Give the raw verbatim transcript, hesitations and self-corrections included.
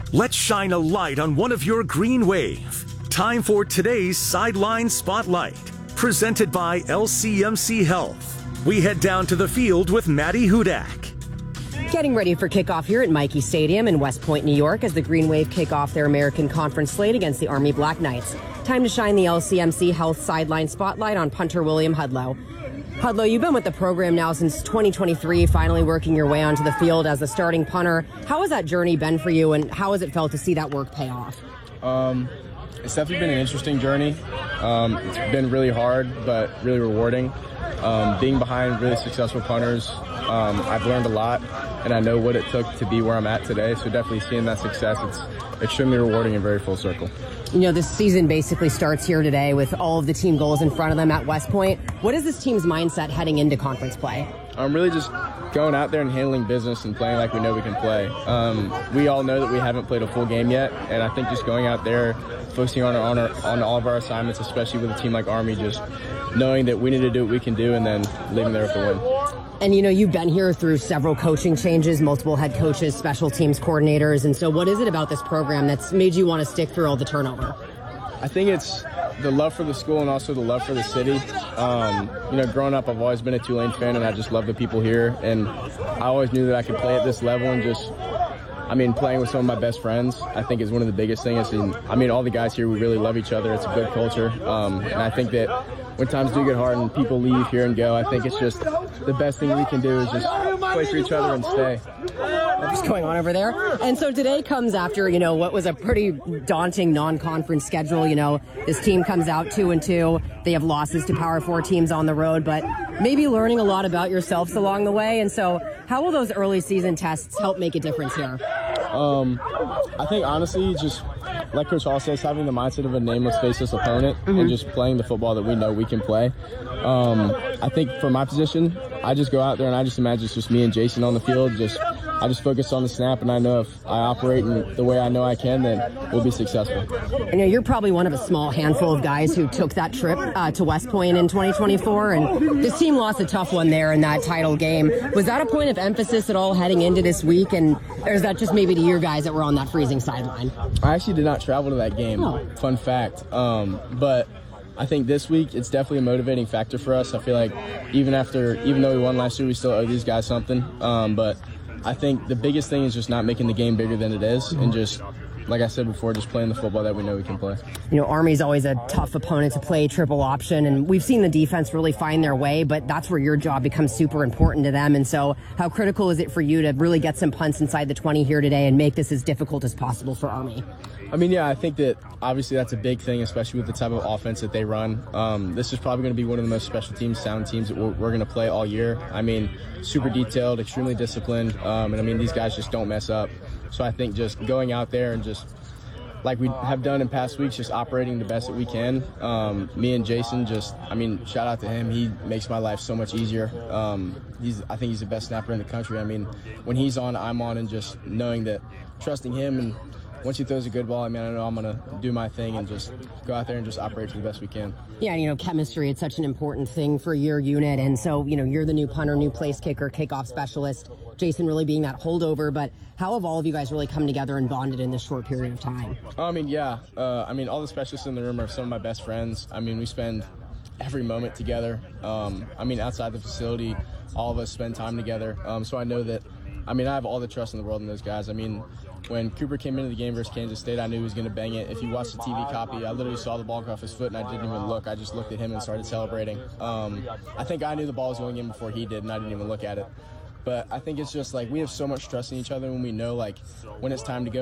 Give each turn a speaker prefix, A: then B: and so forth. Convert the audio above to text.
A: Let's shine a light on one of your green wave. Time for today's Sideline Spotlight, presented by L C M C Health. We head down to the field with Maddie Hudak.
B: Getting ready for kickoff here at Michie Stadium in West Point, New York, as the Green Wave kick off their American Conference slate against the Army Black Knights. Time to shine the L C M C Health Sideline Spotlight on punter William Hudlow. Hudlow, you've been with the program now since twenty twenty-three, finally working your way onto the field as the starting punter. How has that journey been for you, and how has it felt to see that work pay off?
C: Um, it's definitely been an interesting journey. Um, it's been really hard, but really rewarding. Um, being behind really successful punters, um, I've learned a lot, and I know what it took to be where I'm at today. So definitely seeing that success, it's extremely rewarding and very full circle.
B: You know, this season basically starts here today with all of the team goals in front of them at West Point. What is this team's mindset heading into conference play?
C: I'm really just going out there and handling business and playing like we know we can play. Um, we all know that we haven't played a full game yet, and I think just going out there, focusing on, our, on, our, on all of our assignments, especially with a team like Army, just knowing that we need to do what we can do and then leaving there with the win.
B: And, you know, you've been here through several coaching changes, multiple head coaches, special teams coordinators. And so what is it about this program that's made you want to stick through all the turnover?
C: I think it's the love for the school and also the love for the city. Um, you know, growing up, I've always been a Tulane fan, and I just love the people here. And I always knew that I could play at this level, and just, I mean, playing with some of my best friends, I think is one of the biggest things. And I mean, all the guys here, we really love each other. It's a good culture. Um, and I think that when times do get hard and people leave here and go, I think it's just the best thing we can do is just play for each other and stay.
B: What's going on over there? And so today comes after, you know, what was a pretty daunting non-conference schedule. You know, this team comes out two and two. They have losses to Power Four teams on the road, but maybe learning a lot about yourselves along the way. And so how will those early season tests help make a difference here?
C: Um, I think honestly, just like Coach Hall says, having the mindset of a nameless, faceless opponent, mm-hmm. and just playing the football that we know we can play. Um, I think for my position, I just go out there and I just imagine it's just me and Jason on the field. Just I just focus on the snap, and I know if I operate in the way I know I can, then we'll be successful.
B: You know, you're probably one of a small handful of guys who took that trip uh, to West Point in twenty twenty-four, and this team lost a tough one there in that title game. Was that a point of emphasis at all heading into this week, and or is that just maybe to your guys that were on that freezing sideline?
C: I actually did not travel to that game. Oh. Fun fact. Um, but I think this week it's definitely a motivating factor for us. I feel like even after, even though we won last year, we still owe these guys something. Um, but I think the biggest thing is just not making the game bigger than it is, and just, like I said before, just playing the football that we know we can play.
B: You know, Army's always a tough opponent to play triple option, and we've seen the defense really find their way, but that's where your job becomes super important to them. And so how critical is it for you to really get some punts inside the twenty here today and make this as difficult as possible for Army?
C: I mean, yeah, I think that obviously that's a big thing, especially with the type of offense that they run. Um, this is probably going to be one of the most special teams, sound teams that we're, we're going to play all year. I mean, super detailed, extremely disciplined, um, and I mean, these guys just don't mess up. So I think just going out there and just, like we have done in past weeks, just operating the best that we can. Um, me and Jason just, I mean, shout out to him. He makes my life so much easier. Um, he's, I think he's the best snapper in the country. I mean, when he's on, I'm on, and just knowing that, trusting him, and once he throws a good ball, I mean, I know I'm going to do my thing and just go out there and just operate to the best we can.
B: Yeah, you know, chemistry, it's such an important thing for your unit. And so, you know, you're the new punter, new place kicker, kickoff specialist, Jason really being that holdover. But how have all of you guys really come together and bonded in this short period of time?
C: I mean, yeah. Uh, I mean, all the specialists in the room are some of my best friends. I mean, we spend every moment together. Um, I mean, outside the facility, all of us spend time together. Um, so I know that, I mean, I have all the trust in the world in those guys. I mean, when Cooper came into the game versus Kansas State, I knew he was going to bang it. If you watched the T V copy, I literally saw the ball go off his foot, and I didn't even look. I just looked at him and started celebrating. Um, I think I knew the ball was going in before he did, and I didn't even look at it. But I think it's just like we have so much trust in each other when we know, like, when it's time to go.